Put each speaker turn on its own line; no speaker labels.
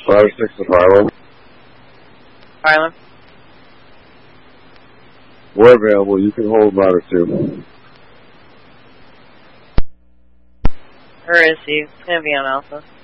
5-6 of Harlem.
Harlem.
We're available. You can hold ladder 2.
Where is he? It's going to be on Alpha.